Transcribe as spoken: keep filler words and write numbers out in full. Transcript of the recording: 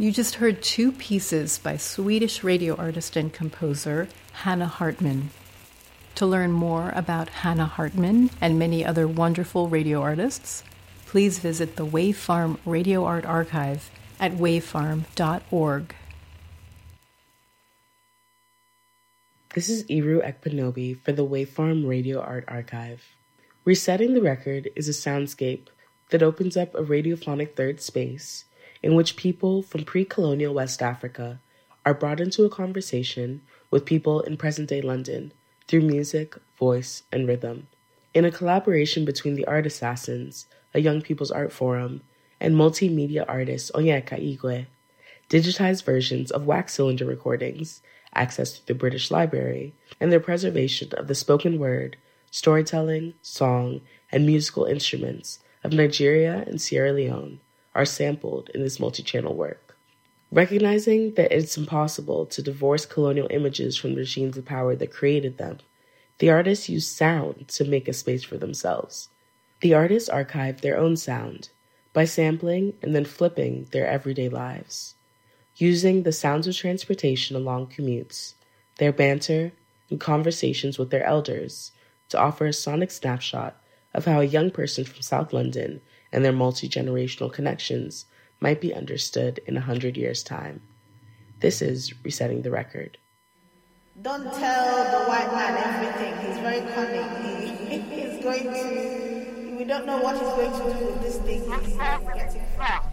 You just heard two pieces by Swedish radio artist and composer Hannah Hartman. To learn more about Hannah Hartman and many other wonderful radio artists, please visit the Wavefarm Radio Art Archive at wavefarm dot org. This is Iru Ekpanobi for the Wavefarm Radio Art Archive. Resetting the Record is a soundscape that opens up a radiophonic third space in which people from pre-colonial West Africa are brought into a conversation with people in present-day London through music, voice, and rhythm. In a collaboration between the Art Assassins, a young people's art forum, and multimedia artist Onyeka Igwe, digitized versions of wax cylinder recordings accessed through the British Library, and their preservation of the spoken word, storytelling, song, and musical instruments of Nigeria and Sierra Leone are sampled in this multi-channel work. Recognizing that it's impossible to divorce colonial images from the regimes of power that created them, the artists used sound to make a space for themselves. The artists archived their own sound by sampling and then flipping their everyday lives, using the sounds of transportation along commutes, their banter, and conversations with their elders to offer a sonic snapshot of how a young person from South London and their multi-generational connections might be understood in a hundred years' time. This is Resetting the Record. Don't tell the white man everything. He's very cunning. He, he's going to... We don't know what he's going to do with this thing. He's getting fat.